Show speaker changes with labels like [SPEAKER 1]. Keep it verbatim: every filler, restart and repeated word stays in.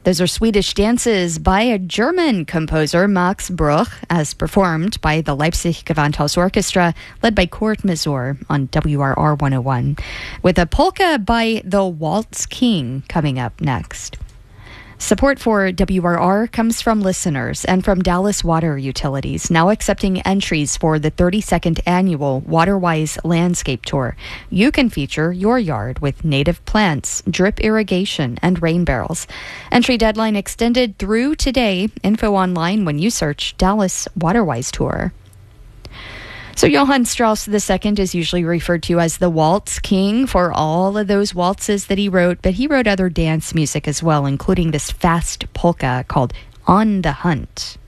[SPEAKER 1] Those are Swedish dances by a German composer, Max Bruch, as performed by the Leipzig Gewandhaus Orchestra, led by Kurt Masur on W R R one oh one, with a polka by the Waltz King coming up next. Support for W R R comes from listeners and from Dallas Water Utilities, now accepting entries for the thirty-second annual WaterWise Landscape Tour. You can feature your yard with native plants, drip irrigation, and rain barrels. Entry deadline extended through today. Info online when you search Dallas WaterWise Tour. So Johann Strauss the Second is usually referred to as the Waltz King for all of those waltzes that he wrote, but he wrote other dance music as well, including this fast polka called On the Hunt.